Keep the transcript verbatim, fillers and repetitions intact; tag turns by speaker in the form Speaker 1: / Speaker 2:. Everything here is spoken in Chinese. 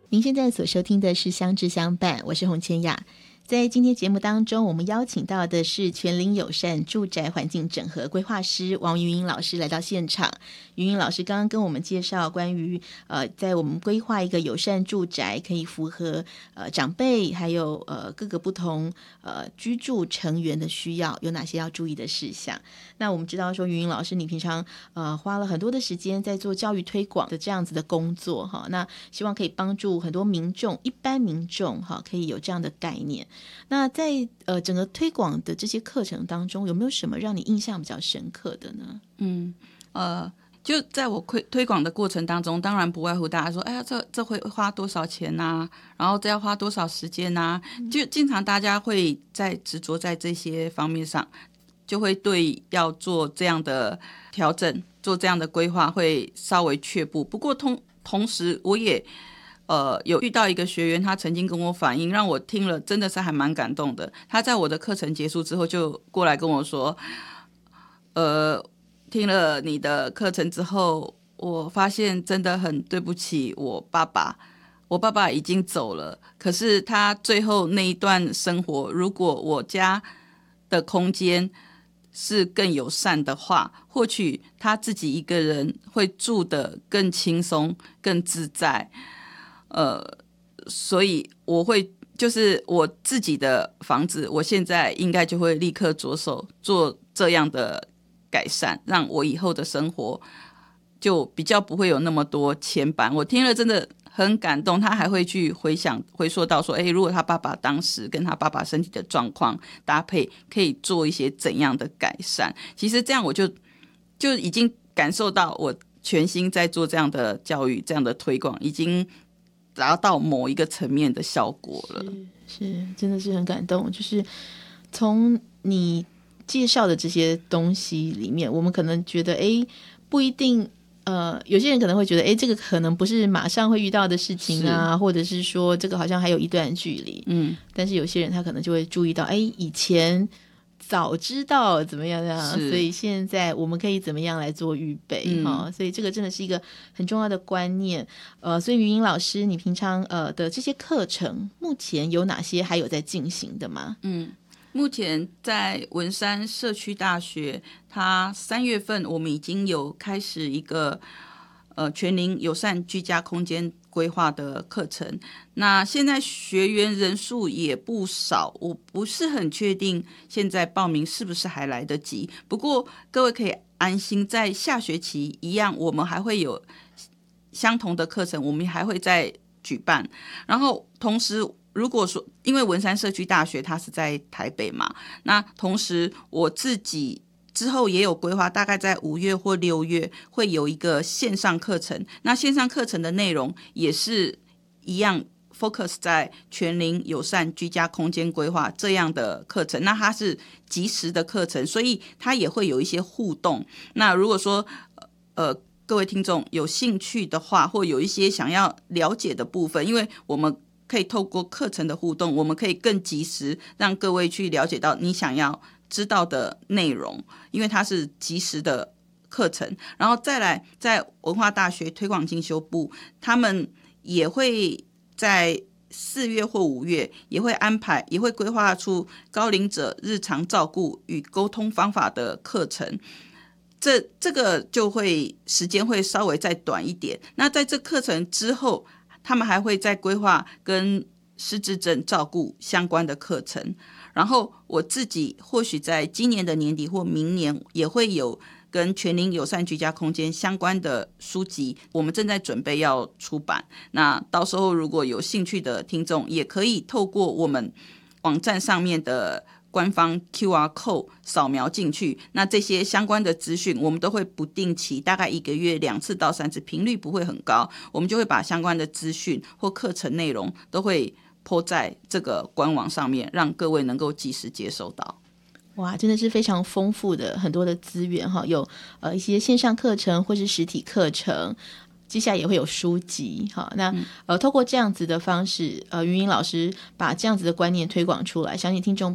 Speaker 1: 您现在所收听的是相知相伴，我是洪千雅。在今天节目当中，我们邀请到的是全龄友善住宅环境整合规划师王云云老师来到现场。云云老师刚刚跟我们介绍关于呃，在我们规划一个友善住宅，可以符合呃长辈还有呃各个不同呃居住成员的需要，有哪些要注意的事项。那我们知道说，云云老师你平常呃花了很多的时间在做教育推广的这样子的工作哈，那希望可以帮助很多民众，一般民众哈，可以有这样的概念。那在呃整个推广的这些课程当中，有没有什么让你印象比较深刻的呢？
Speaker 2: 嗯，呃，就在我推推广的过程当中，当然不外乎大家说，哎呀，这这会花多少钱呐、啊？然后这要花多少时间呐、啊？就经常大家会在执着在这些方面上，就会对要做这样的调整、做这样的规划会稍微却步。不过同同时，我也呃，有遇到一个学员，他曾经跟我反映，让我听了真的是还蛮感动的。他在我的课程结束之后，就过来跟我说，呃，听了你的课程之后，我发现真的很对不起我爸爸。我爸爸已经走了，可是他最后那一段生活，如果我家的空间是更友善的话，或许他自己一个人会住得更轻松、更自在。呃，所以我会就是我自己的房子，我现在应该就会立刻着手做这样的改善，让我以后的生活就比较不会有那么多牵绊。我听了真的很感动，他还会去回想回溯到说，哎，如果他爸爸当时跟他爸爸身体的状况搭配，可以做一些怎样的改善。其实这样我就就已经感受到我全心在做这样的教育、这样的推广，已经达到某一个层面的效果了。
Speaker 1: 是，是真的是很感动。就是从你介绍的这些东西里面，我们可能觉得，哎，不一定。呃，有些人可能会觉得，哎，这个可能不是马上会遇到的事情啊，或者是说这个好像还有一段距离。嗯，但是有些人他可能就会注意到，哎，以前早知道怎么样样，所以现在我们可以怎么样来做预备、嗯哦、所以这个真的是一个很重要的观念。呃，所以云云老师，你平常呃的这些课程，目前有哪些还有在进行的吗？
Speaker 2: 嗯。目前在文山社区大学，它三月份我们已经有开始一个呃全龄友善居家空间规划的课程。那现在学员人数也不少，我不是很确定现在报名是不是还来得及。不过各位可以安心，在下学期一样，我们还会有相同的课程，我们还会再举办。然后同时，如果说因为文山社区大学它是在台北嘛，那同时我自己之后也有规划，大概在五月或六月会有一个线上课程。那线上课程的内容也是一样 focus 在全龄友善居家空间规划这样的课程。那它是即时的课程，所以它也会有一些互动。那如果说呃各位听众有兴趣的话，或有一些想要了解的部分，因为我们可以透过课程的互动，我们可以更及时让各位去了解到你想要知道的内容，因为它是即时的课程。然后再来，在文化大学推广进修部，他们也会在四月或五月也会安排，也会规划出高龄者日常照顾与沟通方法的课程。这这个就会时间会稍微再短一点。那在这课程之后，他们还会再规划跟失智症照顾相关的课程。然后我自己或许在今年的年底或明年也会有跟全龄友善居家空间相关的书籍，我们正在准备要出版。那到时候如果有兴趣的听众，也可以透过我们网站上面的官方 Q R code 扫描进去，那这些相关的资讯我们都会不定期，大概一个月两次到三次，频率不会很高，我们就会把相关的资讯或课程内容都会 po 在这个官网上面，让各位能够及时接收到。
Speaker 1: 哇，真的是非常丰富的很多的资源哈，有呃一些线上课程或是实体课程，接下来也会有书籍。好，那呃透过这样子的方式，呃云云老师把这样子的观念推广出来，相信听众